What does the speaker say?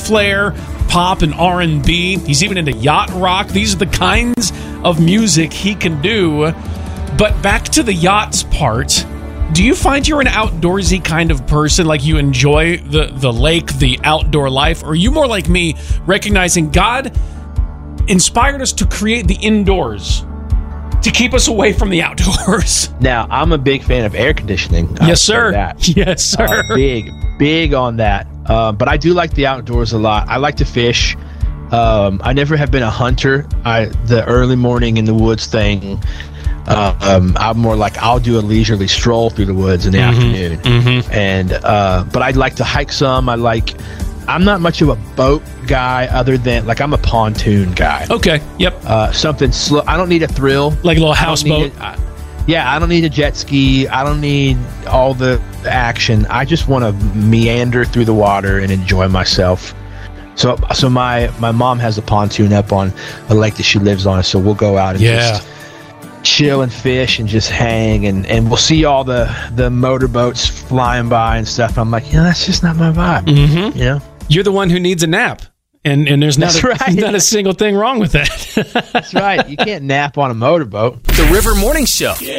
flair, pop, and R&B. He's even into yacht rock. These are the kinds of music he can do. But back to the yachts part, do you find you're an outdoorsy kind of person? Like you enjoy the lake, the outdoor life? Or are you more like me, recognizing God inspired us to create the indoors to keep us away from the outdoors? Now, I'm a big fan of air conditioning. Yes, sir. Yes, sir. Big on that. But I do like the outdoors a lot. I like to fish. I never have been a hunter. The early morning in the woods thing, I'm more like I'll do a leisurely stroll through the woods in the afternoon. And but I'd like to hike some. I'm not much of a boat guy other than I'm a pontoon guy. Okay. Yep. Something slow. I don't need a thrill. Like a little houseboat. I don't need a jet ski. I don't need all the action. I just want to meander through the water and enjoy myself. So my mom has a pontoon up on a lake that she lives on, so we'll go out and just chill and fish and just hang, and we'll see all the motorboats flying by and stuff. I'm like, that's just not my vibe. You're the one who needs a nap, and there's not a single thing wrong with that. That's right. You can't nap on a motorboat. The River Morning Show.